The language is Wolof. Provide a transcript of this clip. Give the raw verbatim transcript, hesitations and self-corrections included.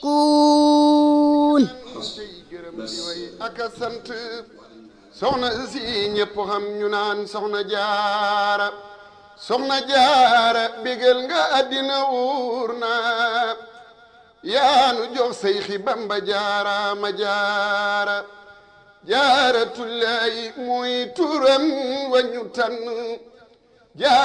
kuun aka sant soxna si ñëpp xam ñu naan soxna jaara soxna jaara bégal nga àddina wuur na yaanu jox Seyxi Bamba jaara ma jaara jaara tullaahi muy turam wa ñu tànn